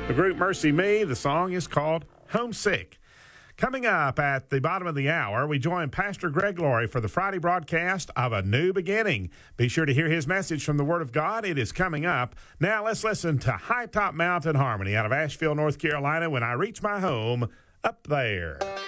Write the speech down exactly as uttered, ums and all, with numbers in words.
The group Mercy Me, the song is called Homesick. Coming up at the bottom of the hour, we join Pastor Greg Laurie for the Friday broadcast of A New Beginning. Be sure to hear his message from the Word of God. It is coming up. Now let's listen to High Top Mountain Harmony out of Asheville, North Carolina, When I Reach My Home Up There.